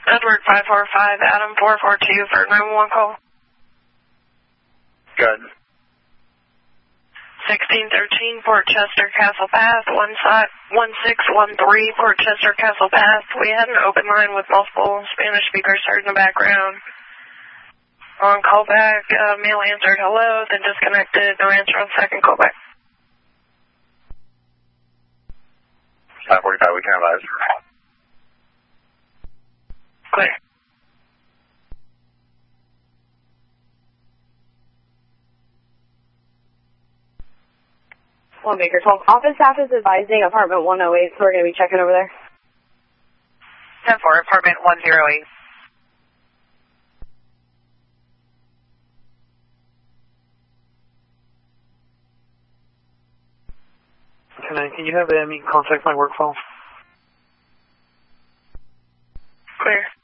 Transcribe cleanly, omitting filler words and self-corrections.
Edward 545, Adam 442 for 911 call. Good. 1613 Port Chester Castle Path, 1613 Port Chester Castle Path. We had an open line with multiple Spanish speakers heard in the background. On callback, male answered hello, then disconnected, no answer on second callback. 545, we can advise. Clear. One Baker 12. Office staff is advising apartment 108, so we're going to be checking over there. 10-4, apartment 108. Can you have them contact my work phone? Clear.